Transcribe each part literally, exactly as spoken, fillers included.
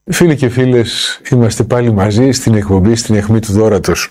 Φίλοι και φίλες, είμαστε πάλι μαζί στην εκπομπή, στην αιχμή του δώρατος.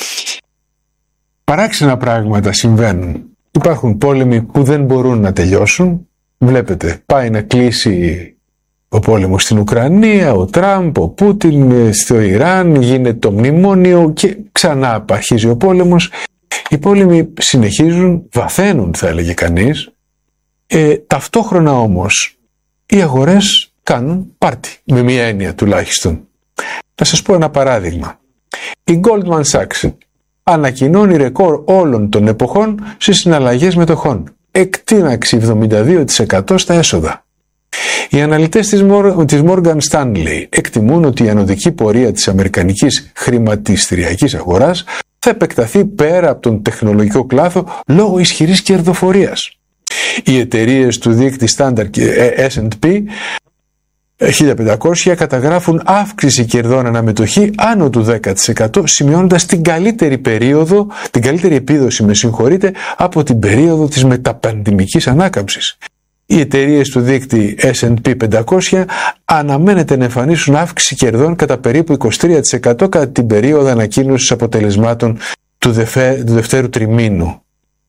Παράξενα πράγματα συμβαίνουν. Υπάρχουν πόλεμοι που δεν μπορούν να τελειώσουν. Βλέπετε, πάει να κλείσει ο πόλεμος στην Ουκρανία, ο Τραμπ, ο Πούτιν, στο Ιράν, γίνεται το μνημόνιο και ξανά αρχίζει ο πόλεμος. Οι πόλεμοι συνεχίζουν, βαθαίνουν θα έλεγε κανείς. Ε, ταυτόχρονα όμως οι αγορές κάνουν πάρτι, με μία έννοια τουλάχιστον. Να σας πω ένα παράδειγμα. Η Goldman Sachs ανακοινώνει ρεκόρ όλων των εποχών στις συναλλαγές μετοχών. Εκτείναξη εβδομήντα δύο τοις εκατό στα έσοδα. Οι αναλυτές της Morgan Stanley εκτιμούν ότι η ανωδική πορεία της αμερικανικής χρηματιστηριακής αγοράς θα επεκταθεί πέρα από τον τεχνολογικό κλάδο λόγω ισχυρής κερδοφορίας. Οι εταιρείες του δείκτη Standard και ες εντ πι χίλια πεντακόσια καταγράφουν αύξηση κερδών αναμετοχή άνω του δέκα τοις εκατό, σημειώνοντας την καλύτερη περίοδο, την καλύτερη επίδοση, με συγχωρείτε, από την περίοδο της μεταπανδημικής ανάκαμψης. Οι εταιρείες του δείκτη ες εντ πι πεντακόσια αναμένεται να εμφανίσουν αύξηση κερδών κατά περίπου είκοσι τρία τοις εκατό κατά την περίοδο ανακοίνωσης αποτελεσμάτων του, δεφέ, του δευτέρου τριμήνου.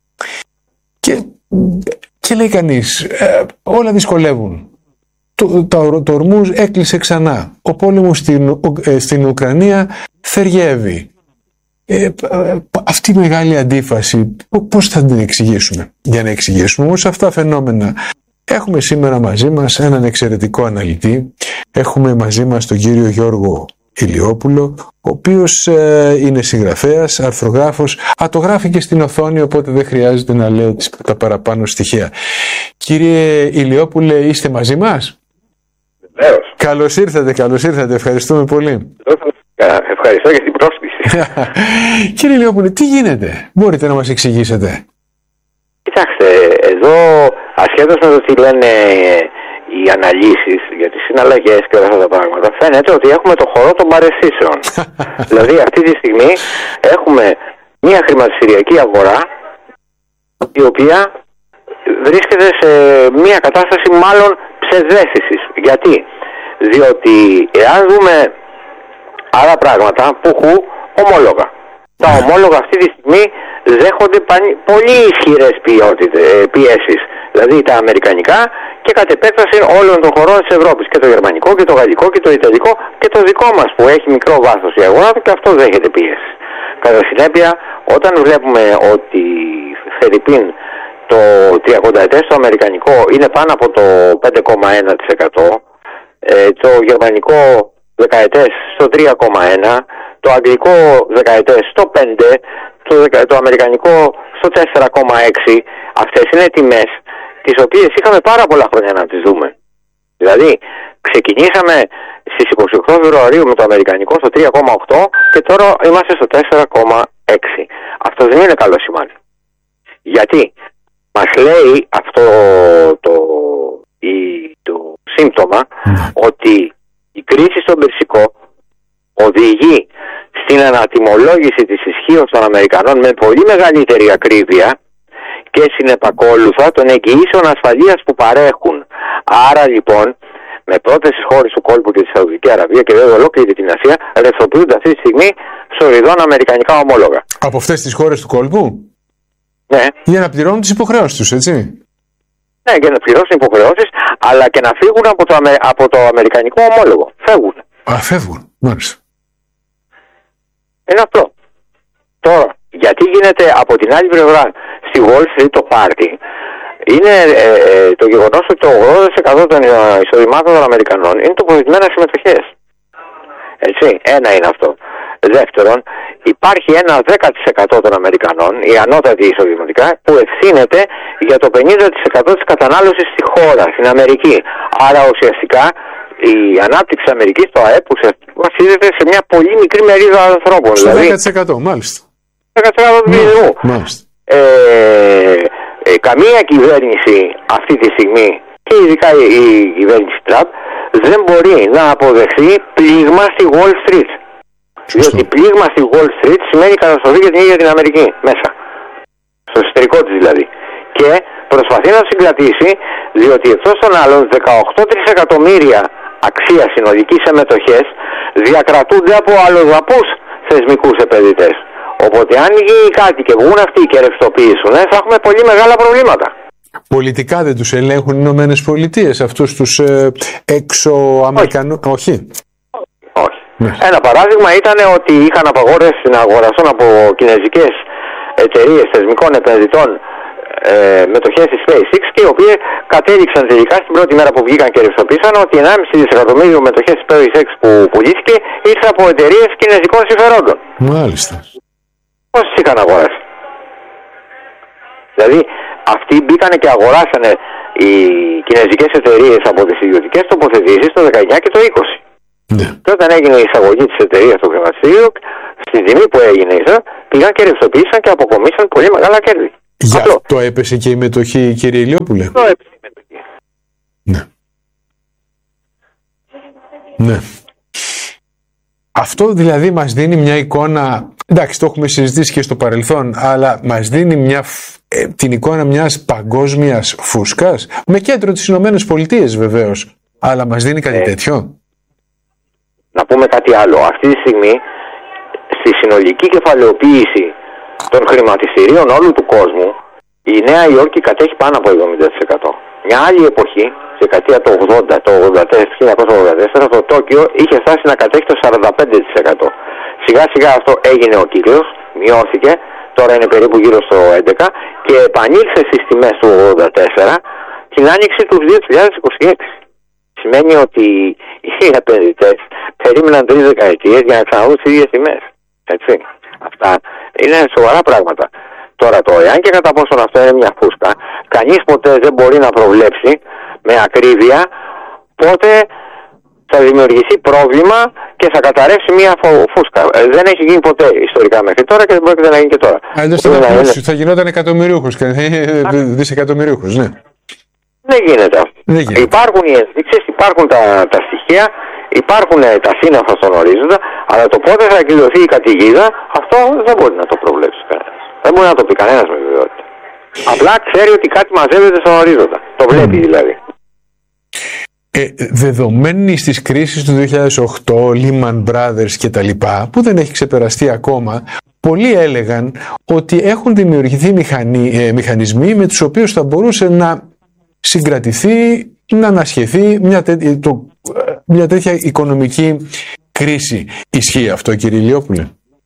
Και, και λέει κανείς, ε, όλα δυσκολεύουν. Το, το, το Ορμούζ έκλεισε ξανά. Ο πόλεμος στην, ε, στην Ουκρανία θεριεύει. Ε, ε, αυτή η μεγάλη αντίφαση πώς θα την εξηγήσουμε? Για να εξηγήσουμε όμως αυτά τα φαινόμενα έχουμε σήμερα μαζί μας έναν εξαιρετικό αναλυτή. Έχουμε μαζί μας τον κύριο Γιώργο Ηλιόπουλο, ο οποίος ε, είναι συγγραφέας, αρθρογράφος, α, το γράφει και στην οθόνη, οπότε δεν χρειάζεται να λέω τα παραπάνω στοιχεία. Κύριε Ηλιόπουλε, είστε μαζί μας? Βεβαίως. Καλώς ήρθατε, καλώς ήρθατε, ευχαριστούμε πολύ. Ευχαριστώ για την πρόσκληση. Κύριε Ηλιόπουλε, τι γίνεται, μπορείτε να μας εξηγήσετε? Κοιτάξτε, εδώ ασχέτως με το τι λένε οι αναλύσεις για τις συναλλαγές και όλα αυτά τα πράγματα, φαίνεται ότι έχουμε το χορό των παραισθήσεων. Δηλαδή αυτή τη στιγμή έχουμε μια χρηματιστηριακή αγορά η οποία βρίσκεται σε μια κατάσταση μάλλον ψευδαίσθησης. Γιατί? Διότι εάν δούμε άλλα πράγματα που έχουν ομόλογα, τα ομόλογα αυτή τη στιγμή δέχονται πολύ ισχυρές πιέσεις, δηλαδή τα αμερικανικά και κατ' επέκταση όλων των χωρών της Ευρώπης, και το γερμανικό και το γαλλικό και το ιταλικό και το δικό μας που έχει μικρό βάθος η αγορά του, και αυτό δέχεται πίεση. Κατά συνέπεια, όταν βλέπουμε ότι φερειπίν το τριακονταετές στο αμερικανικό είναι πάνω από το πέντε κόμμα ένα τοις εκατό, το γερμανικό δεκαετές στο τρία κόμμα ένα τοις εκατό, το αγγλικό δεκαετές στο πέντε τοις εκατό, το, το αμερικανικό στο τέσσερα κόμμα έξι τοις εκατό. Αυτές είναι τιμές τις οποίες είχαμε πάρα πολλά χρόνια να τις δούμε. Δηλαδή ξεκινήσαμε στις είκοσι οκτώ Φεβρουαρίου με το αμερικανικό στο τρία κόμμα οκτώ τοις εκατό και τώρα είμαστε στο τέσσερα κόμμα έξι τοις εκατό. Αυτό δεν είναι καλό σημάδι. Γιατί μας λέει αυτό το, η, το σύμπτωμα mm. ότι η κρίση στον Περσικό οδηγεί στην ανατιμολόγηση της ισχύως των Αμερικανών με πολύ μεγαλύτερη ακρίβεια και συνεπακόλουθα των εγγυήσεων ασφαλείας που παρέχουν. Άρα λοιπόν, με πρώτες τις χώρες του κόλπου και τη Σαουδική Αραβία και βέβαια ολόκληρη την Ασία, ρευστοποιούνται αυτή τη στιγμή σοριδών αμερικανικά ομόλογα. Από αυτές τις χώρες του κόλπου? Ναι. Για να πληρώνουν τις υποχρεώσεις τους, έτσι? Ναι, για να πληρώσουν υποχρεώσεις, αλλά και να φύγουν από το, από το αμερικανικό ομόλογο. Φεύγουν. Α, φεύγουν, μάλιστα. Είναι αυτό. Τώρα, γιατί γίνεται από την άλλη πλευρά στη Wall Street το πάρτι, είναι ε, ε, το γεγονός ότι το ογδόντα τοις εκατό των εισοδημάτων των Αμερικανών είναι τοποθετημένα σε μετοχές. Έτσι, ένα είναι αυτό. Δεύτερον, υπάρχει ένα δέκα τοις εκατό των Αμερικανών, η ανώτατη εισοδηματικά, που ευθύνεται για το πενήντα τοις εκατό της κατανάλωσης στη χώρα, στην Αμερική. Άρα ουσιαστικά η ανάπτυξη της Αμερικής, το ΑΕΠ, βασίζεται σε μια πολύ μικρή μερίδα ανθρώπων. Στο δηλαδή, δέκα τοις εκατό, μάλιστα. δέκα τοις εκατό του πληθυσμού. Ε, ε, καμία κυβέρνηση αυτή τη στιγμή, και ειδικά η, η κυβέρνηση Τραμπ, δεν μπορεί να αποδεχθεί πλήγμα στη Wall Street. Σωστό. Διότι πλήγμα στη Wall Street σημαίνει καταστροφή για την ίδια την Αμερική μέσα. Στο εσωτερικό της δηλαδή. Και προσπαθεί να το συγκρατήσει, διότι εκτός των άλλων δεκαοκτώ τρισεκατομμύρια αξία συνολική σε μετοχές διακρατούνται από αλλοδαπούς θεσμικούς επενδυτές. Οπότε αν γίνει κάτι και βγουν αυτοί και ρευστοποιήσουν, θα έχουμε πολύ μεγάλα προβλήματα. Πολιτικά δεν τους ελέγχουν οι Ηνωμένες Πολιτείες, αυτούς τους ε, εξωαμερικανούς? Όχι. Όχι. Όχι. Ναι. Ένα παράδειγμα ήταν ότι είχαν απαγόρευση να αγοραστούν από κινέζικες εταιρείες θεσμικών επενδυτών ε, μετοχές της SpaceX, και οι οποίες κατέληξαν τελικά στην πρώτη μέρα που βγήκαν και ρευστοποίησαν ότι ενάμιση δισεκατομμύριο μετοχές της SpaceX που πουλήθηκε ήρθε από εταιρείες κινέζικων συμφερόντων. Μάλιστα. Πόσες είχαν αγοράσει? Δηλαδή αυτοί μπήκανε και αγοράσανε οι κινέζικες εταιρείες από τις ιδιωτικές τοποθετήσεις το δεκαεννιά και το είκοσι. Ναι. Και όταν έγινε η εισαγωγή της εταιρείας στο χρηματιστήριο, στη τιμή που έγινε η πήγαν και ρευστοποίησαν και αποκομίσαν πολύ μεγάλα κέρδη. Γι' αυτό, αυτό έπεσε και η μετοχή, κύριε Ηλιόπουλε. Αυτό έπεσε η μετοχή. Ναι. Ναι. Αυτό δηλαδή μας δίνει μια εικόνα, εντάξει το έχουμε συζητήσει και στο παρελθόν, αλλά μας δίνει μια, ε, την εικόνα μιας παγκόσμιας φούσκας, με κέντρο τις Ηνωμένες Πολιτείες βεβαίως, αλλά μας δίνει κάτι ε, τέτοιο. Να πούμε κάτι άλλο. Αυτή τη στιγμή στη συνολική κεφαλαιοποίηση των χρηματιστηρίων όλου του κόσμου η Νέα Υόρκη κατέχει πάνω από εβδομήντα τοις εκατό. Μια άλλη εποχή, στη δεκαετία του ογδόντα, το χίλια εννιακόσια ογδόντα τέσσερα, το Τόκιο είχε φτάσει να κατέχει το σαράντα πέντε τοις εκατό. Σιγά σιγά αυτό έγινε ο κύκλος, μειώθηκε, τώρα είναι περίπου γύρω στο έντεκα τοις εκατό και επανήλθε στις τιμές του ογδόντα τέσσερα την άνοιξη του δύο χιλιάδες είκοσι έξι. Σημαίνει ότι οι επενδυτές περίμεναν τρεις δεκαετίες για να ξαναδούν τις ίδιες τιμές. Έτσι. Αυτά είναι σοβαρά πράγματα. Τώρα το εάν και κατά πόσον αυτό είναι μια φούσκα, κανείς ποτέ δεν μπορεί να προβλέψει με ακρίβεια πότε θα δημιουργηθεί πρόβλημα και θα καταρρεύσει μια φούσκα. Ε, δεν έχει γίνει ποτέ ιστορικά μέχρι τώρα και δεν πρόκειται να γίνει και τώρα. Αλλιώς θα, θα, είναι... θα γινόταν εκατομμυρίουχος και δισεκατομμυρίουχος, ναι. Δεν γίνεται αυτό. Δεν γίνεται. Υπάρχουν οι ενδείξεις, υπάρχουν τα, τα στοιχεία, υπάρχουν τα σύννεφα στον ορίζοντα, αλλά το πότε θα εκδηλωθεί η καταιγίδα, αυτό δεν μπορεί να το προβλέψει κανένας. Δεν μπορεί να το πει κανένας με βεβαιότητα. Απλά ξέρει ότι κάτι μαζεύεται στον ορίζοντα. Το βλέπει mm. δηλαδή. Ε, δεδομένη της κρίσης του δύο χιλιάδες οκτώ, Lehman Brothers και τα λοιπά, που δεν έχει ξεπεραστεί ακόμα, πολλοί έλεγαν ότι έχουν δημιουργηθεί μηχανι, ε, μηχανισμοί με τους οποίους θα μπορούσε να συγκρατηθεί, να ανασχεθεί μια, τέ, το, μια τέτοια οικονομική κρίση. Ισχύει αυτό, κύριε Ηλιόπουλε?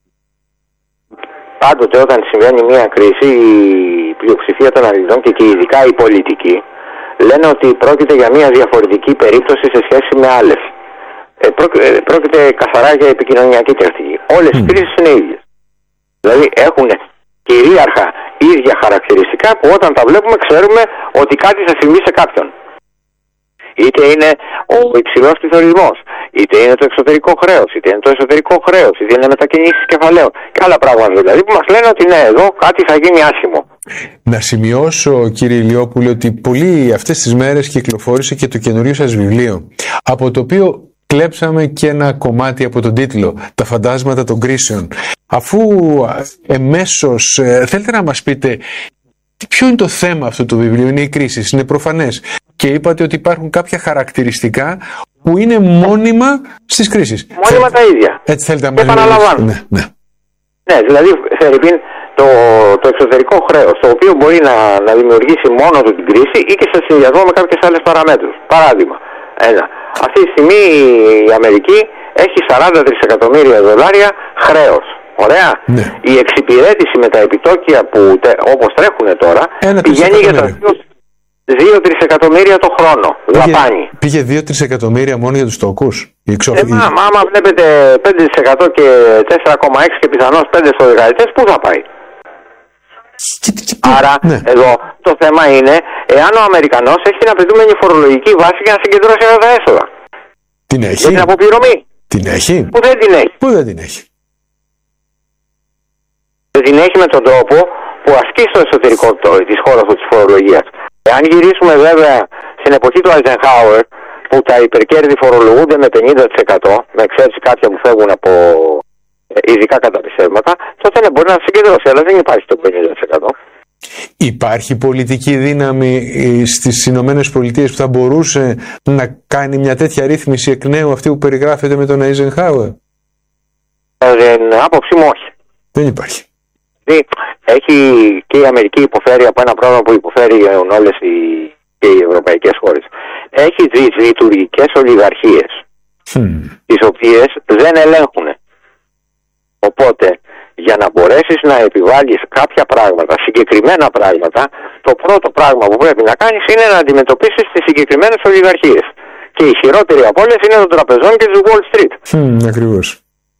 Πάντοτε όταν συμβαίνει μια κρίση, η πλειοψηφία των αναλυτών και ειδικά οι πολιτικοί λένε ότι πρόκειται για μια διαφορετική περίπτωση σε σχέση με άλλες. Ε, πρόκειται καθαρά για επικοινωνιακή τεχνική. Όλες οι mm. κρίσεις είναι ίδιες. Δηλαδή έχουν κυρίαρχα ίδια χαρακτηριστικά που όταν τα βλέπουμε ξέρουμε ότι κάτι θα συμβεί σε κάποιον. Είτε είναι ο υψηλός πληθωρισμός, είτε είναι το εξωτερικό χρέος, είτε είναι το εσωτερικό χρέος, είτε είναι μετακινήσεις κεφαλαίων και άλλα πράγματα δηλαδή που μας λένε ότι ναι, εδώ κάτι θα γίνει άσχημο. Να σημειώσω, κύριε Ηλιόπουλε, ότι πολύ αυτές τις μέρες κυκλοφόρησε και το καινούριο σας βιβλίο, από το οποίο κλέψαμε και ένα κομμάτι από τον τίτλο, «Τα φαντάσματα των κρίσεων». Αφού εμέσως ε, θέλετε να μας πείτε ποιο είναι το θέμα αυτού του βιβλίου? Είναι οι κρίσεις, είναι προφανές. Και είπατε ότι υπάρχουν κάποια χαρακτηριστικά που είναι μόνιμα στις κρίσεις. Μόνιμα τα ίδια. Έτσι θέλετε να μας πείτε. Επαναλαμβάνω. Ναι, ναι. ναι, δηλαδή Φερρυπίν, το, το εξωτερικό χρέος, το οποίο μπορεί να, να δημιουργήσει μόνο του την κρίση ή και σε συνδυασμό με κάποιες άλλες παραμέτρους. Παράδειγμα, ένα. Αυτή τη στιγμή η Αμερική έχει σαράντα τρισεκατομμύρια δολάρια χρέος. Ωραία. Ναι. Η εξυπηρέτηση με τα επιτόκια που όπως τρέχουν τώρα πηγαίνει για τα δύο τρισεκατομμύρια το χρόνο. Δαπάνη. Πήγε δύο τρισεκατομμύρια μόνο για τους τόκους. Εξω... Ε, μα, άμα βλέπετε πέντε τοις εκατό και τέσσερα κόμμα έξι και πιθανώς πέντε στο δεκαετές, πού θα πάει? Και, και, Άρα ναι. εδώ το θέμα είναι εάν ο Αμερικανός έχει την απαιτούμενη φορολογική βάση για να συγκεντρώσει αυτά τα έσοδα. Την έχει. Για την αποπληρωμή. Την έχει. Που δεν την έχει. Πού δεν την έχει? Δεν την έχει με τον τρόπο που ασκεί στο εσωτερικό της χώρας του της φορολογίας. Εάν γυρίσουμε βέβαια στην εποχή του Eisenhower, που τα υπερκέρδη φορολογούνται με πενήντα τοις εκατό, με εξαίρεση κάποια που φεύγουν από ειδικά καταπιστεύματα, τότε ναι, μπορεί να συγκεντρώσει, αλλά δεν υπάρχει το πενήντα τοις εκατό. Υπάρχει πολιτική δύναμη στις Ηνωμένες Πολιτείες που θα μπορούσε να κάνει μια τέτοια ρύθμιση εκ νέου αυτή που περιγράφεται με τον Eisenhower? Την άποψή μου όχι. Δεν υπάρχει. Έχει και η Αμερική υποφέρει από ένα πρόβλημα που υποφέρει όλες οι, και οι ευρωπαϊκές χώρες. Έχει τις λειτουργικές ολιγαρχίες, mm. τις οποίες δεν ελέγχουν. Οπότε, για να μπορέσεις να επιβάλλεις κάποια πράγματα, συγκεκριμένα πράγματα, το πρώτο πράγμα που πρέπει να κάνεις είναι να αντιμετωπίσεις τις συγκεκριμένες ολιγαρχίες. Και η χειρότερη από όλες είναι των τραπεζών και της Wall Street. Mm, ακριβώς.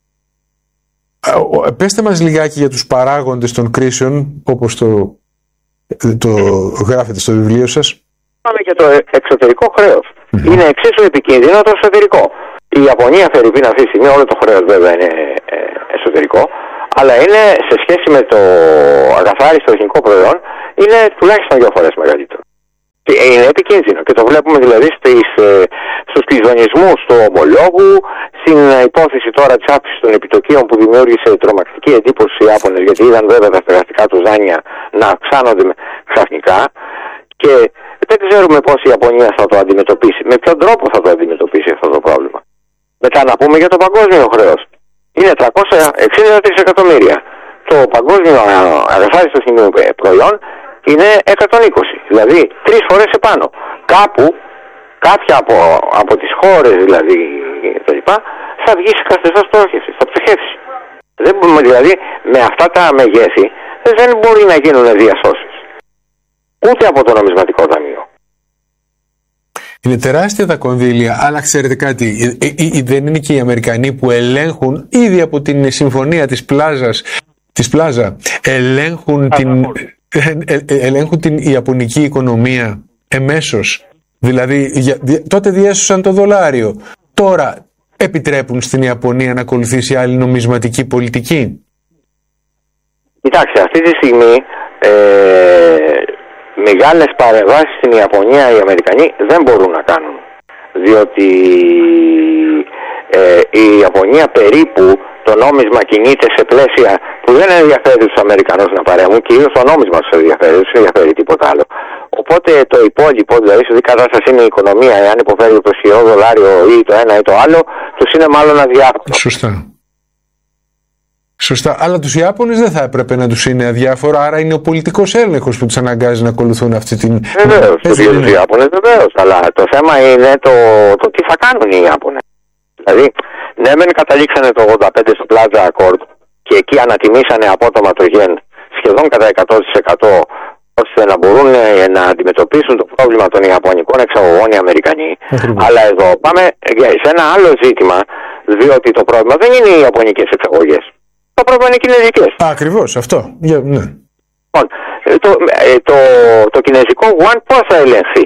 Πέστε μας λιγάκι για τους παράγοντες των κρίσεων, όπως το, το γράφετε στο βιβλίο σας. Πάμε και το εξωτερικό χρέος. Mm-hmm. Είναι εξίσου επικίνδυνο το εσωτερικό. Η Ιαπωνία φερειπίν αυτή τη στιγμή, όλο το χρέος βέβαια είναι εσωτερικό, αλλά είναι σε σχέση με το αγαθάριστο εθνικό προϊόν, είναι τουλάχιστον δύο φορές μεγαλύτερο. Και είναι επικίνδυνο και το βλέπουμε δηλαδή στις, στους κλειδονισμούς του ομολόγου, στην υπόθεση τώρα της αύξησης των επιτοκίων που δημιούργησε τρομακτική εντύπωση οι Ιάπωνες, γιατί είδαν βέβαια τα στεγαστικά τους δάνεια να αυξάνονται ξαφνικά και δεν ξέρουμε πώς η Ιαπωνία θα το αντιμετωπίσει, με ποιον τρόπο θα το αντιμετωπίσει αυτό το πρόβλημα. Μετά να πούμε για το παγκόσμιο χρέος. Είναι τριακόσια εξήντα δισεκατομμύρια. Το παγκόσμιο αγαθάριστο προϊόν είναι εκατόν είκοσι, δηλαδή τρεις φορές επάνω. Κάπου, κάποια από, από τις χώρες δηλαδή, τα λοιπά, θα βγει σε καθεστώς στόχευσης, θα πτωχεύσει. Δεν μπορούμε, δηλαδή, με αυτά τα μεγέθη δεν μπορεί να γίνουν διασώσεις. Ούτε από το νομισματικό ταμείο. Είναι τεράστια τα κονδύλια, αλλά ξέρετε κάτι, ε, ε, ε, δεν είναι και οι Αμερικανοί που ελέγχουν ήδη από την συμφωνία της Πλάζας, της Πλάζα, ελέγχουν την, ε, ε, ε, ελέγχουν την Ιαπωνική οικονομία εμέσως. Δηλαδή, για, δι, τότε διέσωσαν το δολάριο. Τώρα επιτρέπουν στην Ιαπωνία να ακολουθήσει άλλη νομισματική πολιτική? Κοιτάξτε, αυτή τη στιγμή ε, μεγάλες παρεμβάσεις στην Ιαπωνία οι Αμερικανοί δεν μπορούν να κάνουν. Διότι ε, η Ιαπωνία περίπου το νόμισμα κινείται σε πλαίσια που δεν ενδιαφέρει τους Αμερικανούς να παρέμβουν, κυρίως το νόμισμα τους ενδιαφέρει, δεν τους ενδιαφέρει τίποτα άλλο. Οπότε το υπόλοιπο, δηλαδή σε τι κατάσταση είναι η οικονομία, εάν υποφέρει το ισχυρό δολάριο ή το ένα ή το άλλο, τους είναι μάλλον αδιάφορο. Σωστά. Σωστά. Αλλά τους Ιάπωνες δεν θα έπρεπε να τους είναι αδιάφορο, άρα είναι ο πολιτικός έλεγχος που τους αναγκάζει να ακολουθούν αυτή την. Βεβαίως, τους Ιάπωνες βεβαίως. Αλλά το θέμα είναι το, το τι θα κάνουν οι Ιάπωνες. Δηλαδή, ναι, μεν καταλήξανε το ογδόντα πέντε στο Plaza Accord και εκεί ανατιμήσανε απότομα το γεν σχεδόν κατά εκατό τοις εκατό, ώστε να μπορούν να αντιμετωπίσουν το πρόβλημα των Ιαπωνικών εξαγωγών οι Αμερικανοί. Ακριβώς. Αλλά εδώ πάμε σε ένα άλλο ζήτημα, διότι το πρόβλημα δεν είναι οι Ιαπωνικές εξαγωγές. Το πρόβλημα είναι οι Κινέζικες. Ακριβώς, αυτό. Yeah, ναι. Λοιπόν, το, το, το κινέζικο yuan πώς θα ελεγχθεί?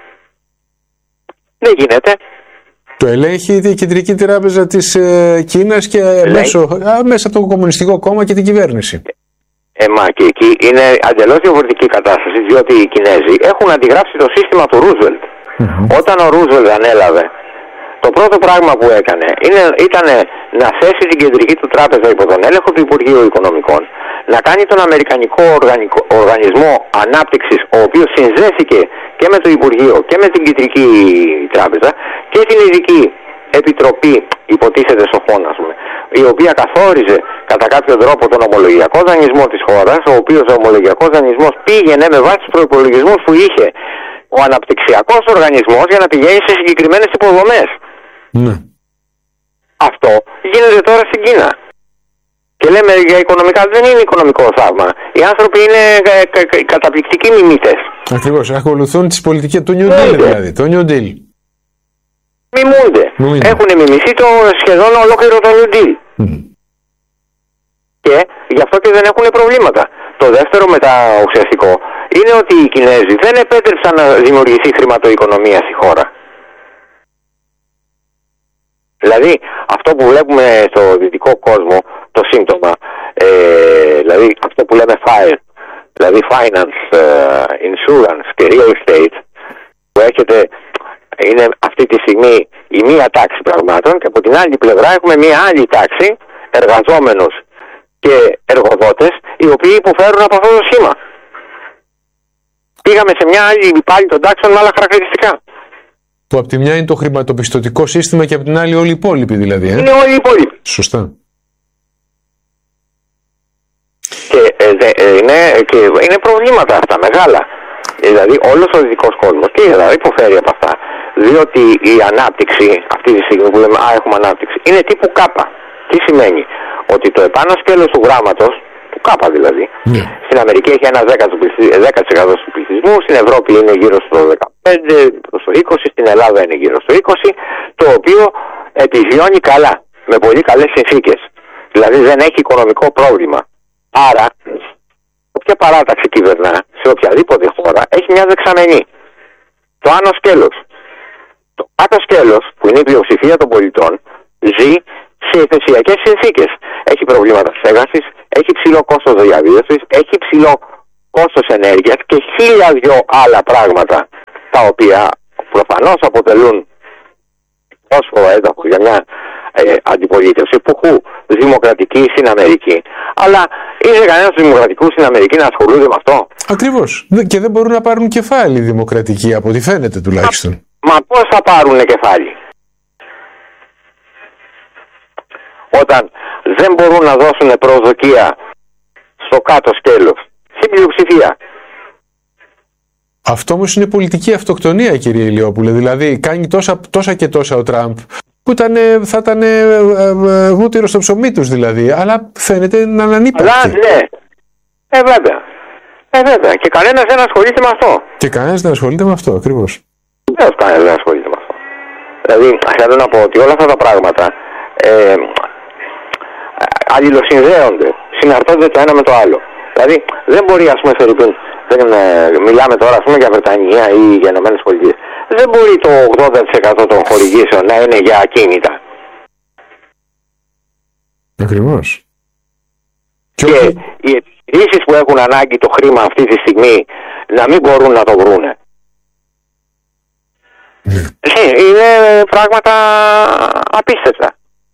Δεν γίνεται. Το ελέγχει η Κεντρική Τράπεζα της ε, Κίνας και μέσω, α, μέσα από το Κομμουνιστικό Κόμμα και την κυβέρνηση. Ε, μα και εκεί είναι εντελώς διαφορετική κατάσταση, διότι οι Κινέζοι έχουν αντιγράψει το σύστημα του Ρούσβελτ. Mm-hmm. Όταν ο Ρούσβελτ ανέλαβε, το πρώτο πράγμα που έκανε είναι, ήταν να θέσει την Κεντρική του Τράπεζα υπό τον έλεγχο του Υπουργείου Οικονομικών, να κάνει τον Αμερικανικό Οργανικό, Οργανισμό Ανάπτυξης, ο οποίος συνδέθηκε και με το Υπουργείο και με την Κεντρική Τράπεζα και την Ειδική Επιτροπή, υποτίθεται σοφών, ας πούμε, η οποία καθόριζε κατά κάποιο τρόπο τον ομολογιακό δανεισμό της χώρας, ο οποίος ο ομολογιακός δανεισμός πήγαινε με βάση τους προϋπολογισμούς που είχε ο αναπτυξιακός οργανισμός για να πηγαίνει σε συγκεκριμένες υποδομές. Ναι. Αυτό γίνεται τώρα στην Κίνα. Και λέμε για οικονομικά, δεν είναι οικονομικό θαύμα. Οι άνθρωποι είναι κα, κα, καταπληκτικοί μιμήτες. Ακριβώς, ακολουθούν τις πολιτικές του New Deal, δηλαδή. Το New Deal. Μιμούνται. Έχουν μιμηθεί το σχεδόν ολόκληρο το New Deal. Mm. Και γι' αυτό και δεν έχουν προβλήματα. Το δεύτερο μεταουσιαστικό είναι ότι οι Κινέζοι δεν επέτρεψαν να δημιουργηθεί χρηματοοικονομία στη χώρα. Δηλαδή αυτό που βλέπουμε στο δυτικό κόσμο, το σύμπτωμα, ε, δηλαδή αυτό που λέμε fire, δηλαδή finance, uh, insurance και real estate, που έχετε, είναι αυτή τη στιγμή η μία τάξη πραγμάτων και από την άλλη πλευρά έχουμε μία άλλη τάξη εργαζόμενους και εργοδότες οι οποίοι υποφέρουν από αυτό το σχήμα. πήγαμε σε μια άλλη πάλι των τάξεων με άλλα χαρακτηριστικά. Που από τη μια είναι το χρηματοπιστωτικό σύστημα και από την άλλη όλοι οι υπόλοιποι δηλαδή. Ε? Είναι όλοι οι υπόλοιποι. Σωστά. Και, ε, δε, ε, είναι, και είναι προβλήματα αυτά μεγάλα. Δηλαδή όλος ο δυτικός κόσμος και δηλαδή υποφέρει από αυτά. Διότι η ανάπτυξη αυτή τη στιγμή που λέμε α, έχουμε ανάπτυξη είναι τύπου κάπα. Τι σημαίνει? Ότι το επάνω σκέλος του γράμματος, του κάπα δηλαδή, yeah. στην Αμερική έχει ένα δέκα τοις εκατό του πληθυσμού, στην Ευρώπη είναι γύρω στο δεκαπέντε τοις εκατό, στο είκοσι τοις εκατό, στην Ελλάδα είναι γύρω στο είκοσι τοις εκατό, το οποίο επιβιώνει καλά, με πολύ καλές συνθήκες. Δηλαδή δεν έχει οικονομικό πρόβλημα. Άρα, όποια παράταξη κυβερνά σε οποιαδήποτε χώρα έχει μια δεξαμενή. Το άνω σκέλος. Το κάτω σκέλος, που είναι η πλειοψηφία των πολιτών, ζει σε ηθεσιακές συνθήκες. Έχει προβλήματα στέγασης, έχει ψηλό κόστος διαβίωσης, έχει ψηλό κόστος ενέργειας και χίλια δυο άλλα πράγματα, τα οποία προφανώς αποτελούν πρόσφορο έδαφος για μια ε, αντιπολίτευση που έχουν δημοκρατική στην Αμερική. Αλλά είναι κανένας δημοκρατικούς στην Αμερική να ασχολούνται με αυτό? Ακριβώς. Και δεν μπορούν να πάρουν κεφάλι δημοκρατικοί, από ό,τι φαίνεται τουλάχιστον. Μα, μα πώς θα πάρουν κεφάλι? Όταν δεν μπορούν να δώσουν προσδοκία στο κάτω σκέλος, στην πλειοψηφία. Αυτό όμως είναι πολιτική αυτοκτονία, κύριε Ηλιόπουλε. Δηλαδή κάνει τόσα, τόσα και τόσα ο Τραμπ που ήταν, θα ήταν ε, ε, βούτυρο στο ψωμί τους δηλαδή, αλλά φαίνεται να ανανύπαρκει. Αλλά ναι, ε βέβαια, ε βέβαια, και κανένας δεν ασχολείται με αυτό. Και κανένας δεν ασχολείται με αυτό, ακριβώς. Βεβαίως κανένας δεν ασχολείται με αυτό. Δηλαδή, θέλω να πω ότι όλα αυτά τα πράγματα ε, αλληλοσυνδέονται, συναρτώνται το ένα με το άλλο. Δηλαδή, δεν μπορεί, ας πούμε, Φερρυπίν, δεν ε, μιλάμε τώρα, ας πούμε, για Βρετανία ή για Ηνωμένες Πολιτείες. Δεν μπορεί το ογδόντα τοις εκατό των χορηγήσεων να είναι για ακίνητα. Ακριβώς. Και, και οι επιχειρήσεις που έχουν ανάγκη το χρήμα αυτή τη στιγμή να μην μπορούν να το βρούνε. Mm. Είναι πράγματα απίστευτα.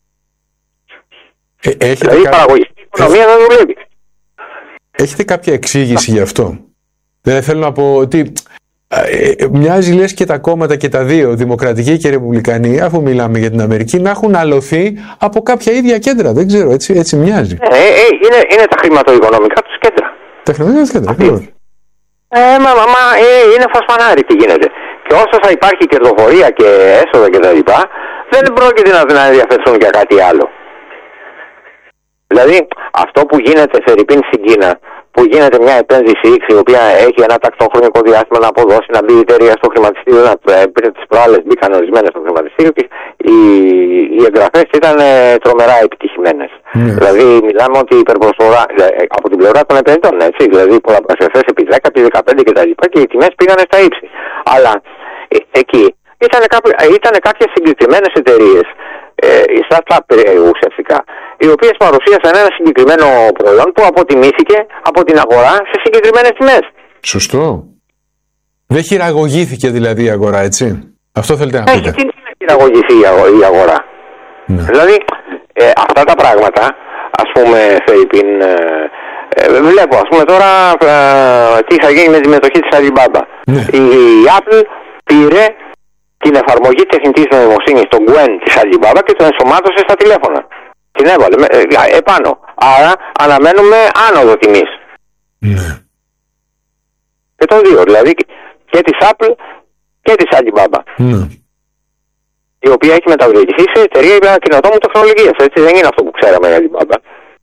Ε, έχετε δηλαδή η κα... παραγωγική οικονομία δεν δουλεύει. Έχετε κάποια εξήγηση γι' αυτό? Δεν θέλω να πω ότι ε, μοιάζει λες και τα κόμματα και τα δύο, δημοκρατικοί και ρεπουμπλικανοί, αφού μιλάμε για την Αμερική, να έχουν αλωθεί από κάποια ίδια κέντρα. Δεν ξέρω, έτσι, έτσι μοιάζει. Ε, ε, είναι, είναι τα χρηματοοικονομικά τους κέντρα. Τα χρηματοοικονομικά τους κέντρα, ε, μα, μα, μα ε, είναι φασφανάρι τι γίνεται. Και όσο θα υπάρχει κερδοφορία και έσοδα κτλ., δεν πρόκειται να, να ενδιαφερθούν για κάτι άλλο. Δηλαδή, αυτό που γίνεται Φερρυπίν στην Κίνα, που γίνεται μια επένδυση X η οποία έχει ένα τακτό χρονικό διάστημα να αποδώσει, να μπει η εταιρεία στο χρηματιστήριο, να πριν τις προάλλες μπήκαν ορισμένες στο χρηματιστήριο και οι, οι εγγραφές ήταν ε, τρομερά επιτυχημένες. Mm. Δηλαδή, μιλάμε ότι η υπερπροσφορά ε, από την πλευρά των επενδυτών, έτσι, δηλαδή πολλαπλασιαστές επί δέκα, επί δεκαπέντε κτλ. Και, και οι τιμές πήγανε στα ύψη. Αλλά ε, εκεί ήταν, ήταν κάποιες συγκεκριμένες εταιρείες, ε, οι startup ουσιαστικά, οι οποίες παρουσίασαν ένα συγκεκριμένο προϊόν που αποτιμήθηκε από την αγορά σε συγκεκριμένες τιμές. Σωστό. Δεν χειραγωγήθηκε δηλαδή η αγορά, έτσι. Αυτό θέλετε να πείτε? Έχει την χειραγωγηθεί η αγορά. Ναι. Δηλαδή, ε, αυτά τα πράγματα, ας πούμε, Φερρυπίν, ε, ε, βλέπω, ας πούμε τώρα, ε, τι θα γίνει με τη μετοχή της Alibaba. Ναι. Η, η Apple πήρε την εφαρμογή τεχνητής νοημοσύνης, το Gwen της Alibaba και το ενσωμάτωσε στα τηλέφωνα. Την έβαλε ε, ε, επάνω. Άρα αναμένουμε άνοδο τιμής. Ναι. Και το δύο, δηλαδή και της Apple και της Alibaba. Ναι. Η οποία έχει μεταβλητηθεί σε εταιρεία κοινοτόμου τεχνολογίας. Έτσι δεν είναι αυτό που ξέραμε η Alibaba.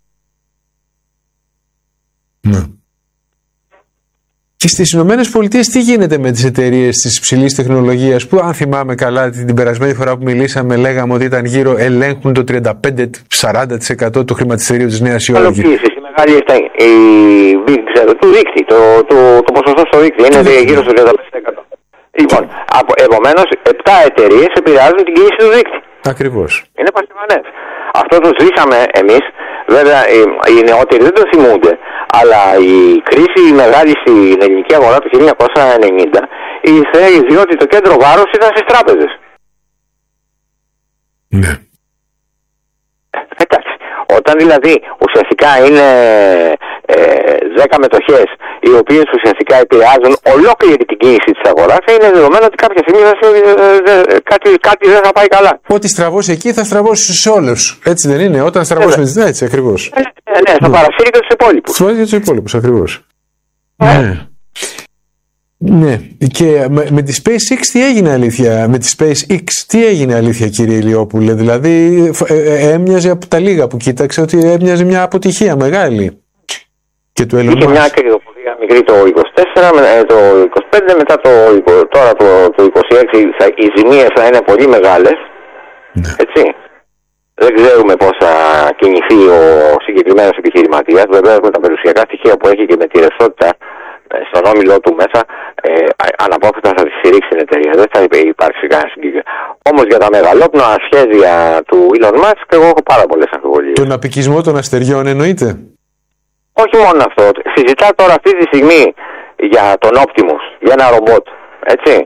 Ναι. Και στις Ηνωμένες Πολιτείες τι γίνεται με τις εταιρείες της υψηλής τεχνολογίας που, αν θυμάμαι καλά, την περασμένη φορά που μιλήσαμε λέγαμε ότι ήταν γύρω, ελέγχουν το τριάντα πέντε με σαράντα τοις εκατό του χρηματιστηρίου της Νέας Υόρκης. Η μεγάλη η, ξέρω, του δίκτυ, το, το, το ποσοστό στο δίκτυ είναι το γύρω στο τριάντα πέντε τοις εκατό. Λοιπόν, επομένως, επτά εταιρείες επηρεάζουν την κίνηση του δίκτυ. Ακριβώς. Είναι πασιφανές. Αυτό το ζήσαμε εμείς. Βέβαια, οι νεότεροι δεν το θυμούνται, αλλά η κρίση μεγάλη στην ελληνική αγορά του χίλια εννιακόσια ενενήντα ήρθε διότι το κέντρο βάρος ήταν στις τράπεζες. Ναι. Εντάξει. Όταν δηλαδή ουσιαστικά είναι ε, δέκα μετοχές οι οποίες ουσιαστικά επηρεάζουν ολόκληρη την κίνηση της αγοράς, είναι δεδομένο ότι κάποια στιγμή θα, κάτι, κάτι δεν θα πάει καλά. Ό,τι στραβώσει εκεί θα στραβώσει σε όλους. Έτσι δεν είναι? Όταν στραβώσει με τις... Έτσι ακριβώς. Ναι, ναι, ναι, θα παρασύρει και τους υπόλοιπους. Θα παρασύρει και τους υπόλοιπους, ακριβώς. Ναι. ναι. Ναι, και με, με τη SpaceX τι έγινε αλήθεια, με τη SpaceX τι έγινε αλήθεια κύριε Ηλιόπουλε, δηλαδή ε, ε, έμοιαζε από τα λίγα που κοίταξε ότι έμοιαζε μια αποτυχία μεγάλη. Και του Elon Musk. Είχε μια κρυδοπορία μικρή το είκοσι τέσσερα, το είκοσι πέντε, μετά το, τώρα το, το είκοσι έξι οι ζημίες θα είναι πολύ μεγάλες, ναι. Έτσι. Δεν ξέρουμε πώς θα κινηθεί ο συγκεκριμένος επιχειρηματίας, βέβαια με τα περιουσιακά στοιχεία που έχει και με τη ρευστότητα στον όμιλό του μέσα, ε, αναπόφευκτα θα τη στηρίξει την εταιρεία. Δεν θα υπάρξει κανένα συγκεκριμένο. Όμως για τα μεγαλόπνοα σχέδια του Elon Musk, εγώ έχω πάρα πολλές αμφιβολίες. Τον απικισμό των αστεριών εννοείται? Όχι μόνο αυτό. Συζητά τώρα αυτή τη στιγμή για τον Optimus, για ένα ρομπότ. Έτσι.